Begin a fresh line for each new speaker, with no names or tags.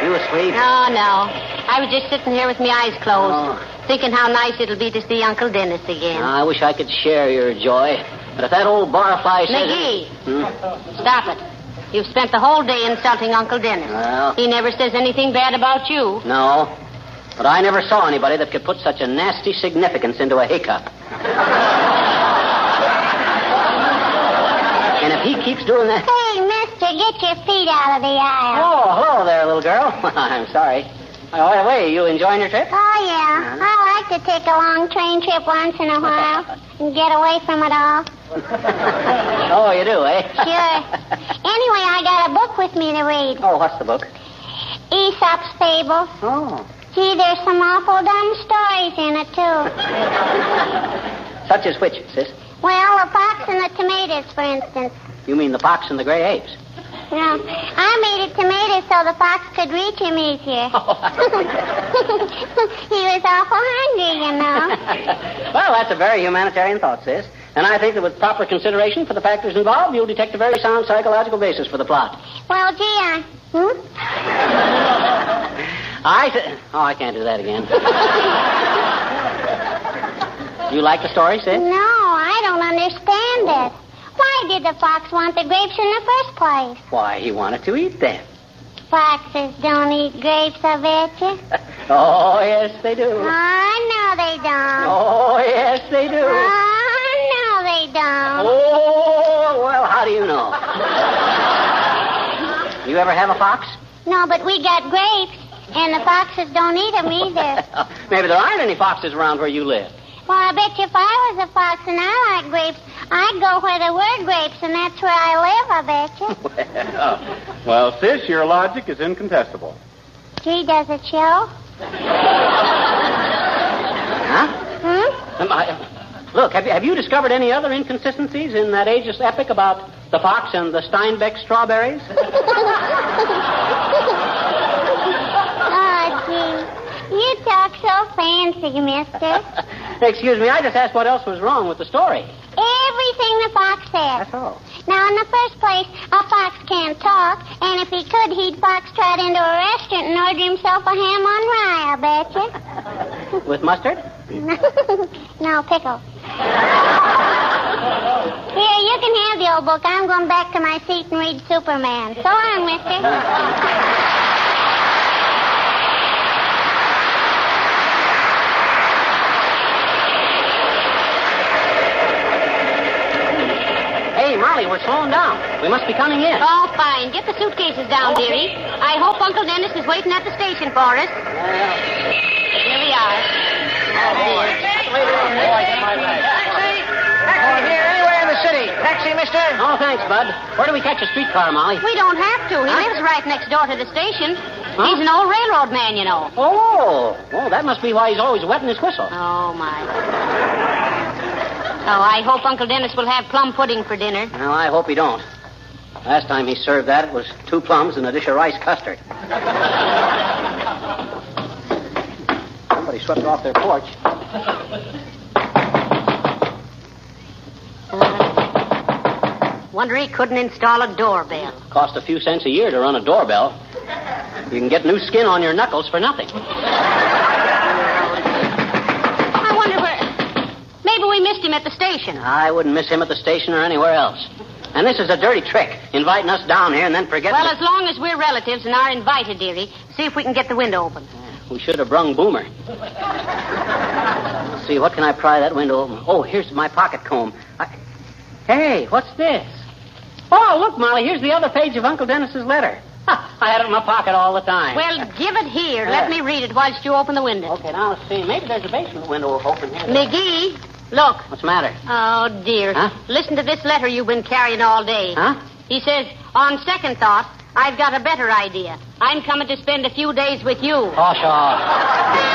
You asleep?
No. I was just sitting here with my eyes closed, thinking how nice it'll be to see Uncle Dennis again.
I wish I could share your joy. But if that old barfly says...
McGee, stop it. You've spent the whole day insulting Uncle Dennis.
Well...
He never says anything bad about you.
No. But I never saw anybody that could put such a nasty significance into a hiccup. And if he keeps doing that...
Hey, mister, get your feet out of the aisle.
Oh, hello there, little girl. I'm sorry. By the way, you enjoying your trip?
Oh, yeah. I like to take a long train trip once in a while and get away from it all.
Oh, you do, eh?
Sure. Anyway, I got a book with me to read.
Oh, what's the book?
Aesop's Fables.
Oh.
Gee, there's some awful dumb stories in it, too.
Such as which, sis?
Well, the fox and the tomatoes, for instance.
You mean the fox and the gray apes?
No, I made a tomato so the fox could reach him easier. He was awful hungry, you know.
Well, that's a very humanitarian thought, sis. And I think that with proper consideration for the factors involved, you'll detect a very sound psychological basis for the plot.
Well, gee,
I can't do that again. You like the story, sis?
No, I don't understand it. Why did the fox want the grapes in the first place?
Why, he wanted to eat them.
Foxes don't eat grapes, I bet you.
Oh, yes, they do.
Oh, no, they don't.
Oh, yes, they do.
Oh, no, they don't.
Oh, well, how do you know? You ever have a fox?
No, but we got grapes, and the foxes don't eat them either.
Maybe there aren't any foxes around where you live.
Well, I bet you if I was a fox and I like grapes, I'd go where there were grapes, and that's where I live, I bet you.
Well, sis, your logic is incontestable.
Gee, does it show?
Huh?
Hmm?
Look, have you discovered any other inconsistencies in that ageless epic about the fox and the Steinbeck strawberries?
Oh, gee. You talk so fancy, mister.
Excuse me, I just asked what else was wrong with the story.
Everything the fox said.
That's all.
Now, in the first place, a fox can't talk, and if he could, he'd foxtrot into a restaurant and order himself a ham on rye, I bet you.
With mustard?
No, pickle. Here, you can have the old book. I'm going back to my seat and read Superman. So long, mister.
Hey, Molly, we're slowing down. We must be coming in.
Oh, fine. Get the suitcases down, dearie. I hope Uncle Dennis is waiting at the station for us. Here we are.
Taxi here, anywhere in the city. Taxi, mister?
Oh, thanks, Bud. Where do we catch a streetcar, Molly?
We don't have to. He lives right next door to the station. Huh? He's an old railroad man, you know.
Oh, that must be why he's always wetting his whistle.
Oh, my. Oh, I hope Uncle Dennis will have plum pudding for dinner.
Well, I hope he don't. Last time he served that, it was 2 plums and a dish of rice custard. Somebody swept off their porch.
Wonder he couldn't install a doorbell.
Cost a few cents a year to run a doorbell. You can get new skin on your knuckles for nothing.
I wonder where... Maybe we missed him at the station.
I wouldn't miss him at the station or anywhere else. And this is a dirty trick, inviting us down here and then forgetting...
Well, as long as we're relatives and are invited, dearie, see if we can get the window open.
We should have brung Boomer. Let's see, what can I pry that window open? Oh, here's my pocket comb. Hey, what's this? Oh, look, Molly, here's the other page of Uncle Dennis's letter. I had it in my pocket all the time.
Well, give it here. Let me read it whilst you open the window.
Okay, now let's see. Maybe there's a basement window open here.
McGee, look.
What's the matter?
Oh, dear.
Huh?
Listen to this letter you've been carrying all day.
Huh?
He says, on second thought, I've got a better idea. I'm coming to spend a few days with you.
Oh, sure.